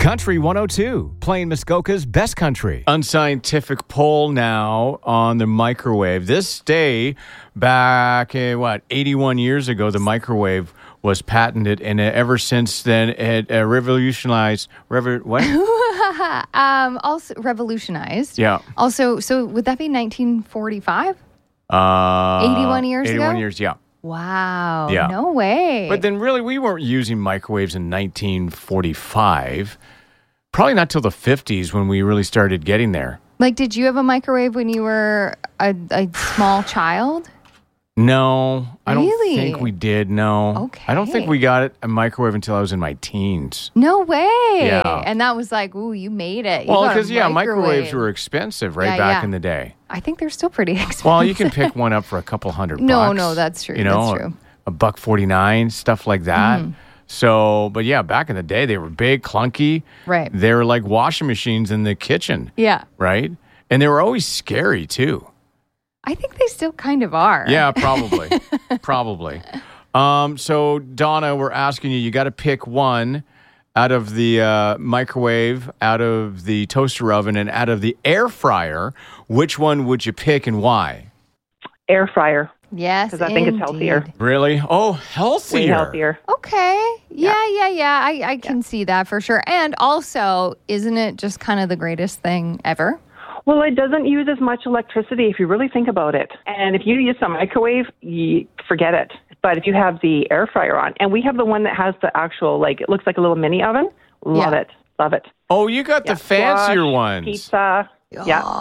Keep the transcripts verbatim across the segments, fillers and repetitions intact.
Country one oh two, playing Muskoka's best country. Unscientific poll now on the microwave. This day, back, uh, what, eighty-one years ago, the microwave was patented, and uh, ever since then, it uh, revolutionized, revo- what? um, also revolutionized. Yeah. Also, so would that be nineteen forty-five? Uh, eighty-one years ago? eighty-one years, yeah. Wow. Yeah. No way. But then really, we weren't using microwaves in nineteen forty-five. Probably not till the fifties when we really started getting there. Like, did you have a microwave when you were a, a small child? No, I don't Really? think we did, no. Okay. I don't think we got it, a microwave until I was in my teens. No way. Yeah. And that was like, ooh, you made it. You Well, got a because, yeah, microwave. microwaves were expensive right Yeah, back yeah. in the day. I think they're still pretty expensive. Well, you can pick one up for a couple hundred No, bucks. no, that's true. You know, That's true. A, a buck forty-nine, stuff like that. Mm-hmm. So, but yeah, back in the day, they were big, clunky. Right. They were like washing machines in the kitchen. Yeah. Right? And they were always scary, too. I think they still kind of are. Yeah, probably. probably. Um, so, Donna, we're asking you, you got to pick one out of the uh, microwave, out of the toaster oven, and out of the air fryer. Which one would you pick and why? Air fryer, Yes, because I think it's healthier. indeed. Really? Oh, healthier. Way healthier. Okay. Yeah, yeah, yeah. I, I can see that for sure. And also, isn't it just kind of the greatest thing ever? Well, it doesn't use as much electricity if you really think about it. And if you use a microwave, you forget it. But if you have the air fryer on, and we have the one that has the actual, like, it looks like a little mini oven. Love Yeah. it. Love it. Oh, you got Yeah. the fancier Squash, ones. Pizza. Yeah. Oh,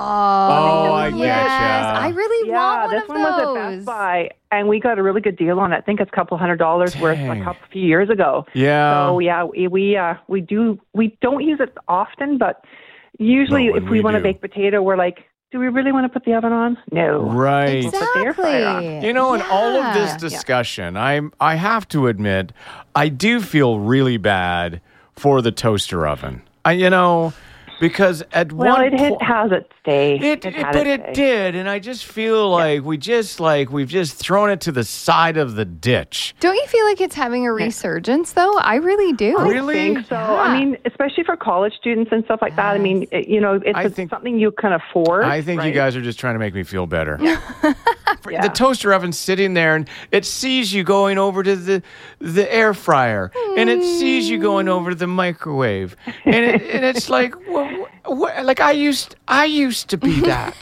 I yes. getcha. I really Yeah, want one this of one those. was at Best Buy, and we got a really good deal on it. I think it's a couple hundred dollars worth Dang. a couple few years ago. Yeah. So yeah, we we uh, we do we don't use it often, but usually But when if we, we want to do. bake potato, we're like, do we really want to put the oven on? No. Right. We'll put the air fryer on. Exactly. You know, in all of this Yeah. discussion, I I have to admit, I do feel really bad for the toaster oven. I, you know, because at Well, one it, it point, has its day. it, It it- had but its it day. did, and I just feel like we just like we've just thrown it to the side of the ditch. Don't you feel like it's having a resurgence, though? I really do. I Really? think so. I Yeah. mean, especially for college students and stuff like that. I mean, it, you know, it's I a- think- something you can afford. I think you right? guys are just trying to make me feel better. For- Yeah. The toaster oven's sitting there, and it sees you going over to the the air fryer, and it sees you going over to the microwave, and it, and it's like, wha- wha- like I used I used to be that.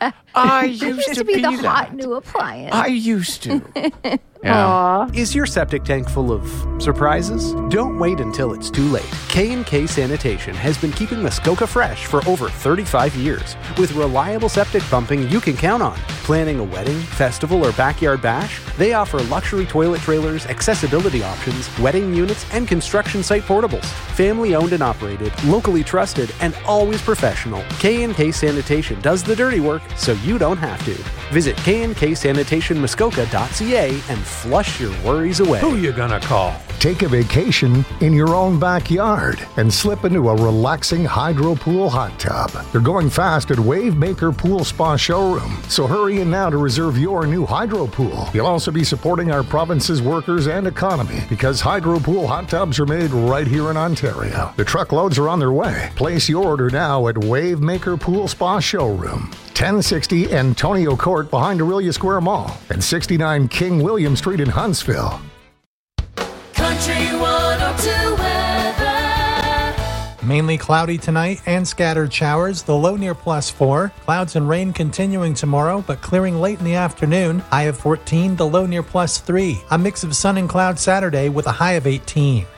I used, used to be, the that. hot new appliance. I used to. Yeah. Aw. Is your septic tank full of surprises? Don't wait until it's too late. K and K Sanitation has been keeping Muskoka fresh for over thirty-five years. With reliable septic pumping you can count on. Planning a wedding, festival, or backyard bash? They offer luxury toilet trailers, accessibility options, wedding units, and construction site portables. Family owned and operated, locally trusted, and always professional. K and K Sanitation does the dirty work so you don't have to. Visit k and k sanitation muskoka dot c a and flush your worries away. Who you gonna call? Take a vacation in your own backyard and slip into a relaxing hydro pool hot tub. They're going fast at Wavemaker Pool Spa Showroom, so hurry in now to reserve your new hydro pool. You'll also be supporting our province's workers and economy because hydro pool hot tubs are made right here in Ontario. The truckloads are on their way. Place your order now at Wavemaker Pool Spa Showroom. ten sixty Antonio Court behind Aurelia Square Mall and sixty-nine King William Street in Huntsville. Country one oh two weather. Mainly cloudy tonight and scattered showers. The low near plus four. Clouds and rain continuing tomorrow, but clearing late in the afternoon. High of fourteen, the low near plus three. A mix of sun and cloud Saturday with a high of eighteen.